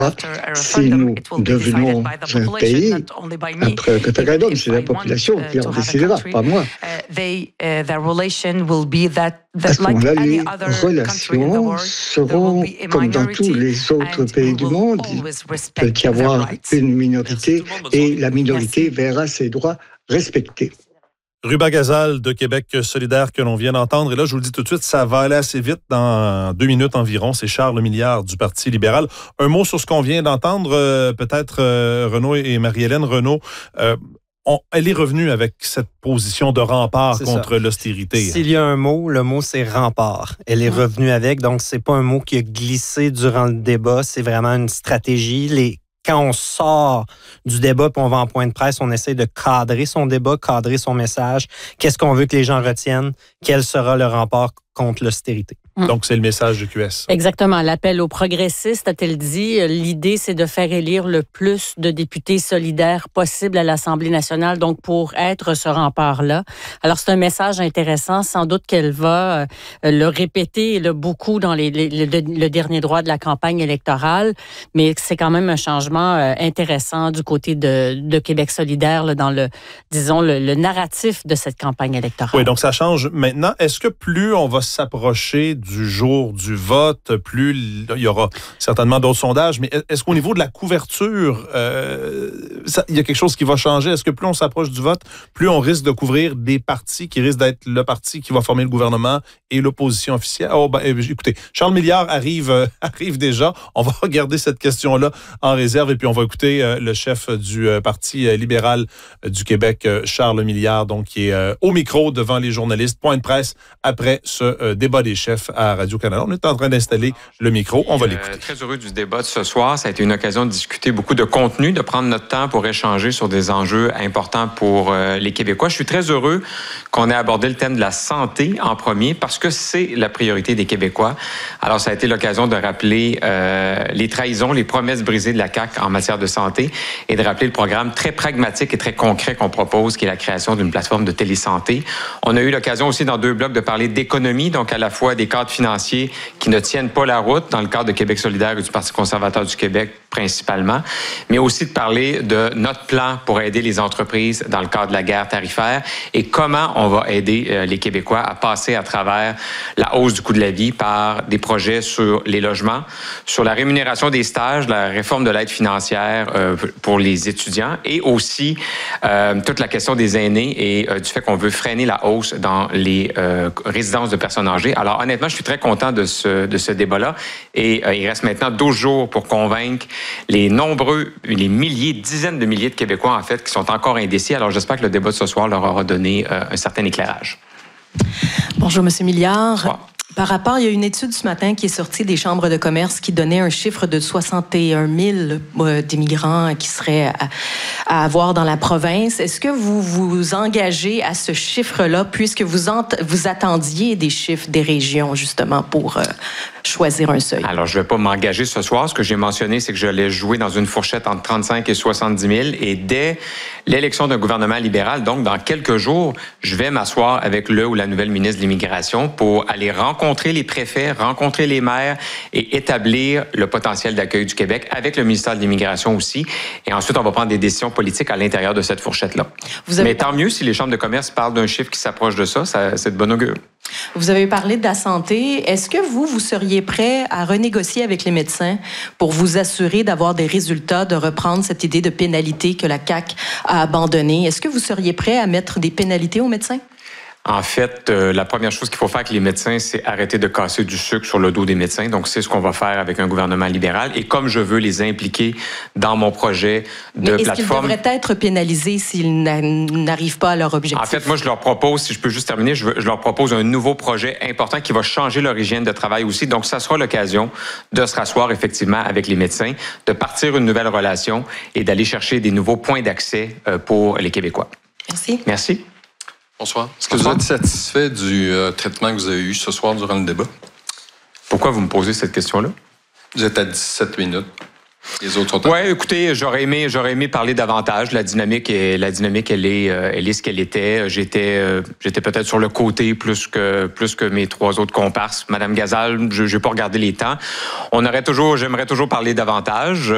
si nous devenons un pays, après un référendum, c'est la population qui en décidera, pas moi. À ce moment-là, les relations seront comme dans tous les autres pays du monde. Il peut y avoir une minorité et la minorité verra ses droits respectés. Ruba Gazal de Québec solidaire que l'on vient d'entendre. Et là, je vous le dis tout de suite, ça va aller assez vite dans 2 minutes environ. C'est Charles Milliard du Parti libéral. Un mot sur ce qu'on vient d'entendre, peut-être Renaud et Marie-Hélène. Renaud, elle est revenue avec cette position de rempart contre l'austérité. S'il y a un mot, le mot c'est rempart. Elle est revenue avec, donc c'est pas un mot qui a glissé durant le débat, c'est vraiment une stratégie. Quand on sort du débat puis on va en point de presse, on essaie de cadrer son débat, cadrer son message. Qu'est-ce qu'on veut que les gens retiennent? Quel sera le rempart contre l'austérité? Donc, c'est le message du QS. Exactement. L'appel aux progressistes, a-t-elle dit, l'idée, c'est de faire élire le plus de députés solidaires possible à l'Assemblée nationale, donc pour être ce rempart-là. Alors, c'est un message intéressant. Sans doute qu'elle va le répéter beaucoup dans le dernier droit de la campagne électorale, mais c'est quand même un changement intéressant du côté de Québec solidaire là, dans le narratif de cette campagne électorale. Oui, donc ça change maintenant. Est-ce que plus on va s'approcher du jour du vote, plus il y aura certainement d'autres sondages, mais est-ce qu'au niveau de la couverture, il y a quelque chose qui va changer? Est-ce que plus on s'approche du vote, plus on risque de couvrir des partis qui risquent d'être le parti qui va former le gouvernement et l'opposition officielle? Écoutez, Charles Milliard arrive déjà. On va regarder cette question-là en réserve et puis on va écouter le chef du Parti libéral du Québec, Charles Milliard, donc qui est au micro devant les journalistes. Point de presse après ce débat des chefs à Radio-Canada. On est en train d'installer le micro. On va l'écouter. Très heureux du débat de ce soir. Ça a été une occasion de discuter beaucoup de contenu, de prendre notre temps pour échanger sur des enjeux importants pour les Québécois. Je suis très heureux qu'on ait abordé le thème de la santé en premier parce que c'est la priorité des Québécois. Alors, ça a été l'occasion de rappeler les trahisons, les promesses brisées de la CAQ en matière de santé et de rappeler le programme très pragmatique et très concret qu'on propose, qui est la création d'une plateforme de télésanté. On a eu l'occasion aussi dans 2 blocs de parler d'économie, donc à la fois des cadres financiers qui ne tiennent pas la route dans le cadre de Québec solidaire et du Parti conservateur du Québec principalement, mais aussi de parler de notre plan pour aider les entreprises dans le cadre de la guerre tarifaire et comment on va aider les Québécois à passer à travers la hausse du coût de la vie par des projets sur les logements, sur la rémunération des stages, la réforme de l'aide financière pour les étudiants et aussi toute la question des aînés et du fait qu'on veut freiner la hausse dans les résidences de personnes âgées. Alors honnêtement, je suis très content de ce débat-là et il reste maintenant 12 jours pour convaincre les milliers, dizaines de milliers de Québécois en fait qui sont encore indécis. Alors j'espère que le débat de ce soir leur aura donné un certain éclairage. Bonjour, M. Milliard. Bonsoir. Par rapport, il y a une étude ce matin qui est sortie des chambres de commerce qui donnait un chiffre de 61 000 d'immigrants qui seraient à avoir dans la province. Est-ce que vous vous engagez à ce chiffre-là puisque vous attendiez des chiffres des régions justement pour choisir un seuil? Alors, je ne vais pas m'engager ce soir. Ce que j'ai mentionné, c'est que j'allais jouer dans une fourchette entre 35 et 70 000 et dès l'élection d'un gouvernement libéral, donc dans quelques jours, je vais m'asseoir avec le ou la nouvelle ministre de l'Immigration pour aller rencontrer les préfets, rencontrer les maires et établir le potentiel d'accueil du Québec avec le ministère de l'Immigration aussi. Et ensuite, on va prendre des décisions politiques à l'intérieur de cette fourchette-là. Mais tant mieux si les chambres de commerce parlent d'un chiffre qui s'approche de ça, c'est de bon augure. Vous avez parlé de la santé. Est-ce que vous seriez prêt à renégocier avec les médecins pour vous assurer d'avoir des résultats, de reprendre cette idée de pénalité que la CAQ a abandonnée? Est-ce que vous seriez prêt à mettre des pénalités aux médecins? En fait, la première chose qu'il faut faire avec les médecins, c'est arrêter de casser du sucre sur le dos des médecins. Donc, c'est ce qu'on va faire avec un gouvernement libéral. Et comme je veux les impliquer dans mon projet de plateforme... Est-ce qu'ils devraient être pénalisés s'ils n'arrivent pas à leur objectif? En fait, moi, je leur propose, si je peux juste terminer, je leur propose un nouveau projet important qui va changer leur hygiène de travail aussi. Donc, ça sera l'occasion de se rasseoir effectivement avec les médecins, de partir une nouvelle relation et d'aller chercher des nouveaux points d'accès pour les Québécois. Merci. Merci. Bonsoir. Est-ce que vous êtes satisfait du traitement que vous avez eu ce soir durant le débat? Pourquoi vous me posez cette question-là? Vous êtes à 17 minutes. Les autres sont... Oui, écoutez, j'aurais aimé parler davantage. La dynamique, elle est ce qu'elle était. J'étais peut-être sur le côté plus que mes 3 autres comparses. Madame Gazal, je n'ai pas regardé les temps. J'aimerais toujours parler davantage.